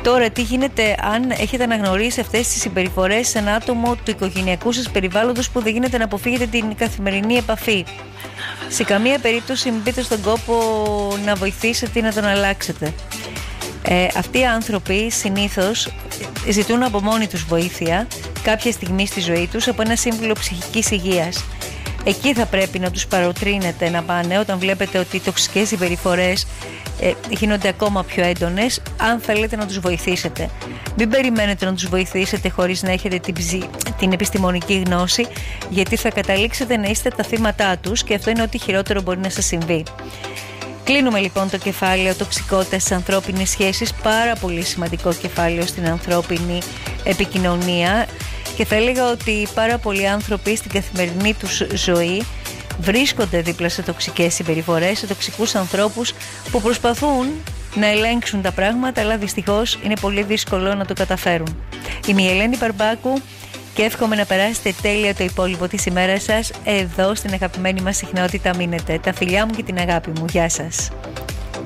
Τώρα, τι γίνεται αν έχετε αναγνωρίσει αυτές τις συμπεριφορές σε ένα άτομο του οικογενειακού σας περιβάλλοντος που δεν γίνεται να αποφύγετε την καθημερινή επαφή? Σε καμία περίπτωση μην πείτε στον κόπο να βοηθήσετε ή να τον αλλάξετε. Αυτοί οι άνθρωποι συνήθως ζητούν από μόνοι τους βοήθεια κάποια στιγμή στη ζωή τους από ένα σύμβουλο ψυχικής υγείας. Εκεί θα πρέπει να τους παροτρύνετε να πάνε όταν βλέπετε ότι οι τοξικές συμπεριφορές γίνονται ακόμα πιο έντονες, αν θέλετε να τους βοηθήσετε. Μην περιμένετε να τους βοηθήσετε χωρίς να έχετε την επιστημονική γνώση, γιατί θα καταλήξετε να είστε τα θύματά τους και αυτό είναι ό,τι χειρότερο μπορεί να σας συμβεί. Κλείνουμε λοιπόν το κεφάλαιο τοξικότητας στις ανθρώπινες σχέσεις, πάρα πολύ σημαντικό κεφάλαιο στην ανθρώπινη επικοινωνία, και θα έλεγα ότι πάρα πολλοί άνθρωποι στην καθημερινή τους ζωή βρίσκονται δίπλα σε τοξικές συμπεριφορές, σε τοξικούς ανθρώπους που προσπαθούν να ελέγξουν τα πράγματα, αλλά δυστυχώς είναι πολύ δύσκολο να το καταφέρουν. Είμαι η Ελένη Μπαρμπάκου και εύχομαι να περάσετε τέλεια το υπόλοιπο της ημέρας σας εδώ στην αγαπημένη μας συχνότητα. Μείνετε. Τα φιλιά μου και την αγάπη μου. Γεια σας.